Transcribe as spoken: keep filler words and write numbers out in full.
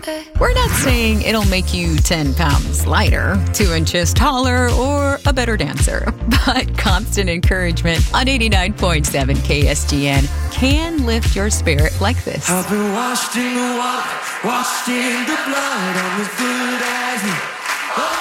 We're not saying it'll make you ten pounds lighter, two inches taller, or a better dancer, but constant encouragement on eighty-nine point seven K S G N can lift your spirit like this. I've been washed in the water, washed in the blood, I'm as good as new.